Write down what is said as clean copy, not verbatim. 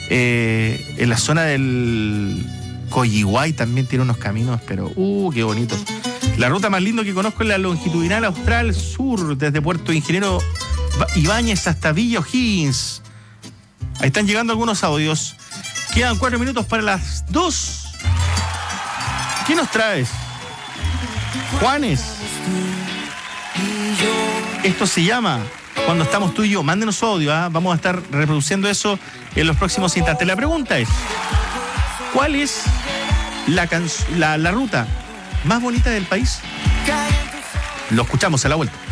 En la zona del Coyihuay también tiene unos caminos, pero qué bonito. La ruta más linda que conozco es la longitudinal Austral Sur, desde Puerto Ingeniero Ibáñez hasta Villa O'Higgins. Ahí están llegando algunos audios. Quedan 4 minutos para las 2. ¿Qué nos traes? Juanes. Esto se llama Cuando estamos tú y yo. Mándenos su audio, ¿eh? Vamos a estar reproduciendo eso en los próximos instantes. La pregunta es, ¿cuál es la ruta más bonita del país? Lo escuchamos a la vuelta.